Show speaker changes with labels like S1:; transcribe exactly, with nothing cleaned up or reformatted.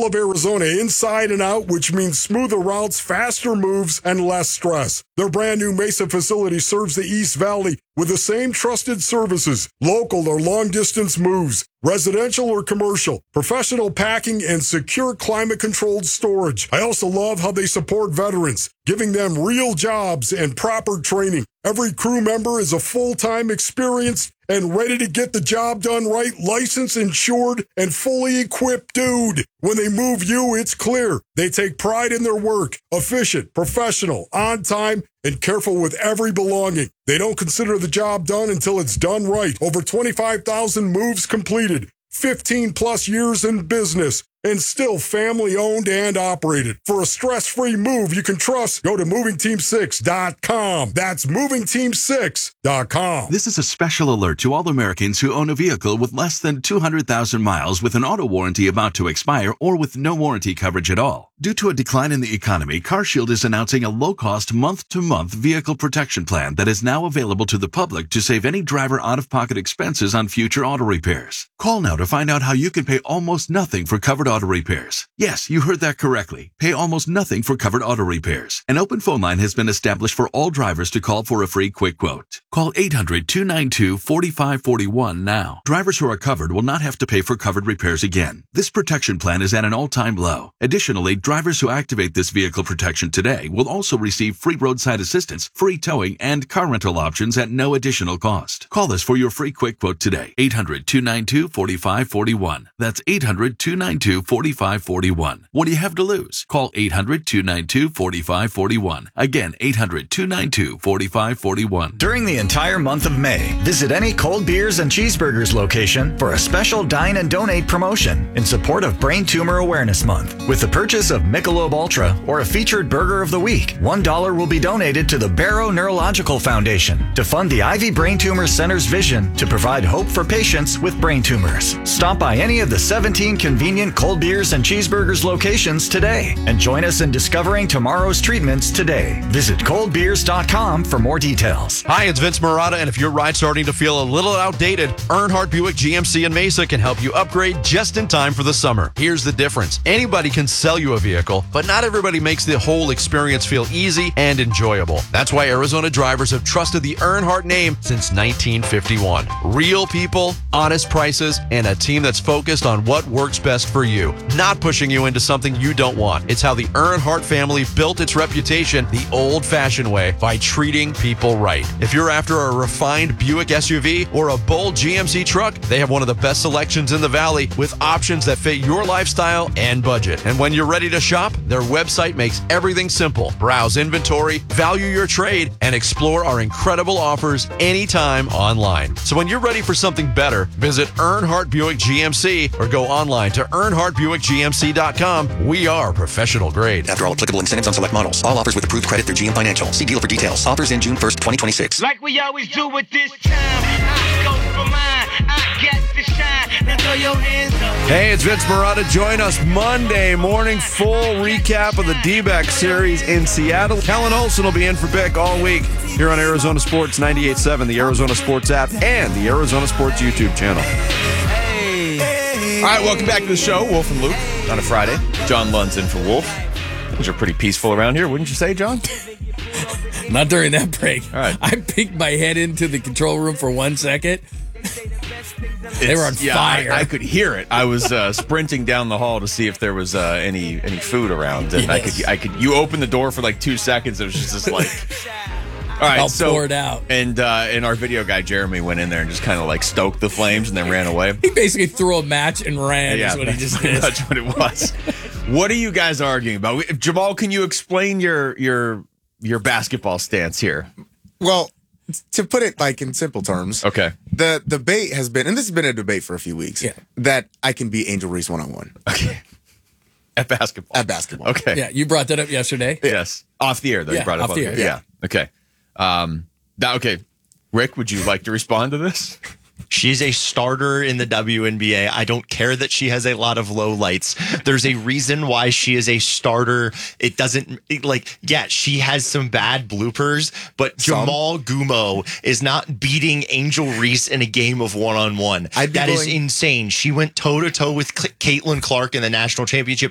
S1: all of Arizona inside and out, which means smoother routes, faster moves, and less stress. Their brand new Mesa facility serves the East Valley with the same trusted services, local or long-distance moves, residential or commercial, professional packing, and secure climate-controlled storage. I also love how they support veterans, giving them real jobs and proper training. Every crew member is a full-time, experienced, and ready to get the job done right, licensed, insured, and fully equipped dude. When they move you, it's clear. They take pride in their work, efficient, professional, on time, and careful with every belonging. They don't consider the job done until it's done right. Over twenty-five thousand moves completed, fifteen plus years in business, and still family owned and operated. For a stress-free move you can trust, go to moving team six dot com. That's moving team six dot com.
S2: This is a special alert to all Americans who own a vehicle with less than two hundred thousand miles with an auto warranty about to expire or with no warranty coverage at all. Due to a decline in the economy, CarShield is announcing a low-cost month-to-month vehicle protection plan that is now available to the public to save any driver out-of-pocket expenses on future auto repairs. Call now to find out how you can pay almost nothing for covered auto repairs. Yes, you heard that correctly. Pay almost nothing for covered auto repairs. An open phone line has been established for all drivers to call for a free quick quote. Call eight hundred, two nine two, four five four one now. Drivers who are covered will not have to pay for covered repairs again. This protection plan is at an all-time low. Additionally, drivers who activate this vehicle protection today will also receive free roadside assistance, free towing, and car rental options at no additional cost. Call us for your free quick quote today. eight hundred, two nine two, four five four one. That's eight hundred, two nine two, four five four one. What do you have to lose? Call eight hundred, two nine two, four five four one. Again, eight hundred, two nine two, four five four one.
S3: During the entire month of May, visit any Cold Beers and Cheeseburgers location for a special Dine and Donate promotion in support of Brain Tumor Awareness Month. With the purchase of Michelob Ultra or a featured burger of the week, one dollar will be donated to the Barrow Neurological Foundation to fund the Ivy Brain Tumor Center's vision to provide hope for patients with brain tumors. Stop by any of the seventeen convenient Cold Beers and Cheeseburgers locations today and join us in discovering tomorrow's treatments today. Visit cold beers dot com for more details.
S4: Hi, it's Vince Marotta, and if your ride's starting to feel a little outdated, Earnhardt Buick G M C in Mesa can help you upgrade just in time for the summer. Here's the difference. Anybody can sell you a vehicle, but not everybody makes the whole experience feel easy and enjoyable. That's why Arizona drivers have trusted the Earnhardt name since nineteen fifty-one. Real people, honest prices, and a team that's focused on what works best for you, not pushing you into something you don't want. It's how the Earnhardt family built its reputation the old-fashioned way, by treating people right. If you're after a refined Buick S U V or a bold G M C truck, they have one of the best selections in the valley with options that fit your lifestyle and budget. And when you're ready to shop, their website makes everything simple. Browse inventory, value your trade, and explore our incredible offers anytime online. So when you're ready for something better, visit Earnhardt Buick G M C or go online to earnhardt buick g m c dot com. We are professional grade.
S5: After all applicable incentives on select models. All offers with approved credit through G M Financial. See dealer for details. Offers in June first, twenty twenty-six.
S6: Like we always do with this time. I go for mine. I get to shine. Now throw your hands up.
S4: Hey, it's Vince Marotta. Join us Monday morning. Full recap of the D-back series in Seattle. Kellen Olson will be in for Bick all week here on Arizona Sports ninety-eight point seven, the Arizona Sports app, and the Arizona Sports YouTube channel.
S7: All right, welcome back to the show. Wolf and Luke on a Friday. John Lund's in for Wolf. Things are pretty peaceful around here, wouldn't you say, John?
S8: Not during that break.
S7: All right.
S8: I peeked my head into the control room for one second. They were on
S7: yeah,
S8: fire.
S7: I, I could hear it. I was uh, sprinting down the hall to see if there was uh, any any food around, and
S8: Yes.
S7: I could I could. You opened the door for like two seconds. It was just like. All right,
S8: I'll
S7: so,
S8: pour it out.
S7: And uh, and our video guy Jeremy went in there and just kind of like stoked the flames and then ran away.
S8: He basically threw a match and ran.
S7: Yeah,
S8: is what he
S7: that's
S8: just
S7: pretty
S8: did.
S7: much what it was. What are you guys arguing about? Jamal, can you explain your your your basketball stance here?
S9: Well, to put it like in simple terms,
S7: Okay.
S9: the debate has been, and this has been a debate for a few weeks,
S8: Yeah.
S9: that I can beat Angel Reese one on one
S7: Okay. At basketball.
S9: at basketball.
S7: Okay.
S8: Yeah, you brought that up yesterday.
S7: Yes. Off the air, though.
S8: Yeah,
S7: you brought it up
S8: off the air,
S7: Yeah.
S8: yeah.
S7: Okay. Um, that, okay. Rick, would you like to respond to this?
S10: She's a starter in the W N B A. I don't care that she has a lot of low lights. There's a reason why she is a starter. It doesn't it, like, yeah, she has some bad bloopers, but
S9: Some.
S10: Jamal Gumo is not beating Angel Reese in a game of one on one.
S9: I'd be
S10: That is
S9: willing-
S10: insane. She went toe to toe with Caitlin Clark in the national championship.